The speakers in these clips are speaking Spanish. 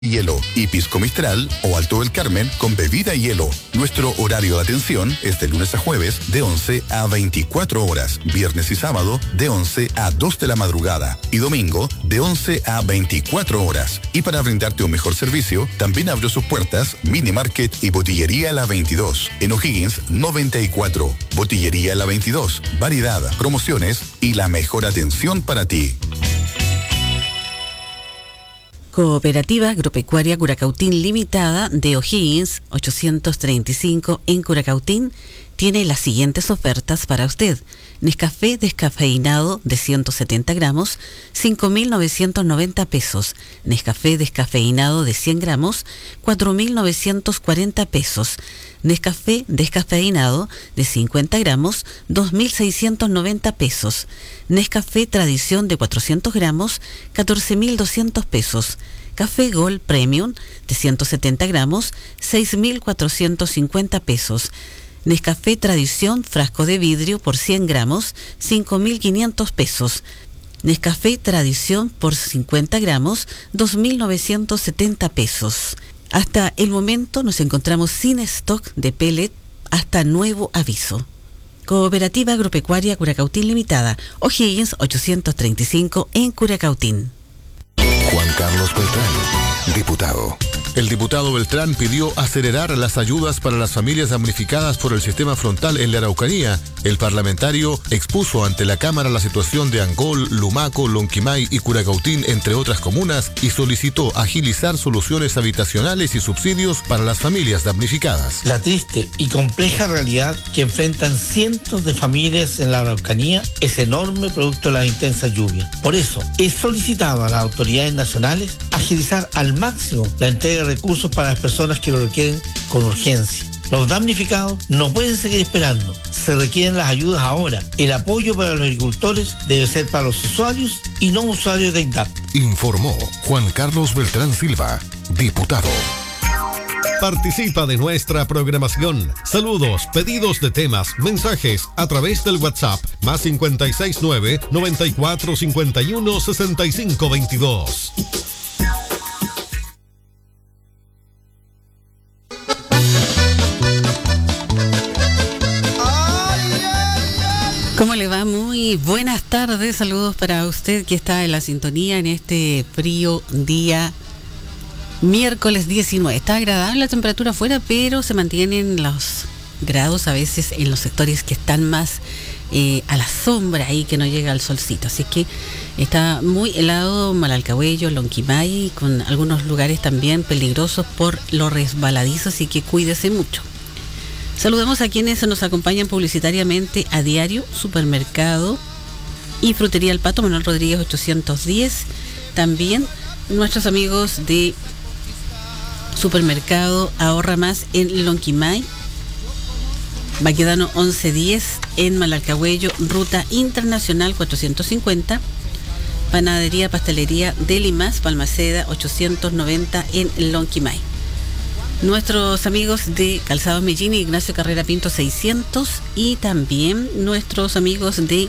hielo y Pisco Mistral o Alto del Carmen con bebida y hielo. Nuestro horario de atención es de lunes a jueves de 11 a 24 horas, viernes y sábado de 11 a 2 de la madrugada y domingo de 11 a 24 horas. Y para brindarte un mejor servicio, también abrió sus puertas Mini Market y Botillería La 22 en O'Higgins 94. Botillería La 22, variedad, promociones y la mejor atención para ti. Cooperativa Agropecuaria Curacautín Limitada de O'Higgins 835 en Curacautín tiene las siguientes ofertas para usted. Nescafé descafeinado de 170 gramos, 5.990 pesos. Nescafé descafeinado de 100 gramos, 4.940 pesos. Nescafé descafeinado de 50 gramos, 2.690 pesos. Nescafé Tradición de 400 gramos, 14.200 pesos. Café Gold Premium de 170 gramos, 6.450 pesos. Nescafé Tradición frasco de vidrio por 100 gramos, 5.500 pesos. Nescafé Tradición por 50 gramos, 2.970 pesos. Hasta el momento nos encontramos sin stock de pellet hasta nuevo aviso. Cooperativa Agropecuaria Curacautín Limitada, O'Higgins 835 en Curacautín. Juan Carlos Beltrán, diputado. El diputado Beltrán pidió acelerar las ayudas para las familias damnificadas por el sistema frontal en la Araucanía. El parlamentario expuso ante la Cámara la situación de Angol, Lumaco, Lonquimay y Curacautín, entre otras comunas, y solicitó agilizar soluciones habitacionales y subsidios para las familias damnificadas. La triste y compleja realidad que enfrentan cientos de familias en la Araucanía es enorme producto de las intensas lluvias. Por eso, he solicitado a las autoridades nacionales agilizar al máximo la entrega de recursos para las personas que lo requieren con urgencia. Los damnificados no pueden seguir esperando. Se requieren las ayudas ahora. El apoyo para los agricultores debe ser para los usuarios y no usuarios de INDAP. Informó Juan Carlos Beltrán Silva, diputado. Participa de nuestra programación. Saludos, pedidos de temas, mensajes a través del WhatsApp más 569 94 51 65 22. ¿Cómo le va? Muy buenas tardes, saludos para usted que está en la sintonía en este frío día miércoles 19. Está agradable la temperatura afuera, pero se mantienen los grados a veces en los sectores que están más a la sombra, ahí que no llega el solcito. Así que está muy helado Malalcahuello, Lonquimay, con algunos lugares también peligrosos por lo resbaladizo, así que cuídese mucho. Saludamos a quienes nos acompañan publicitariamente a diario: Supermercado y Frutería El Pato, Manuel Rodríguez 810. También nuestros amigos de Supermercado Ahorra Más en Lonquimay, Baquedano 1110 en Malalcahuello, Ruta Internacional 450. Panadería Pastelería Delimas, Balmaceda 890 en Lonquimay. Nuestros amigos de Calzado Mellín y Ignacio Carrera Pinto 600, y también nuestros amigos de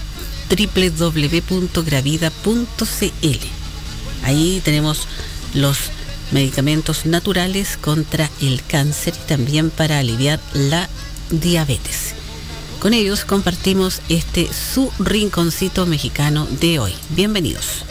www.gravida.cl. Ahí tenemos los medicamentos naturales contra el cáncer y también para aliviar la diabetes. Con ellos compartimos su rinconcito mexicano de hoy. Bienvenidos.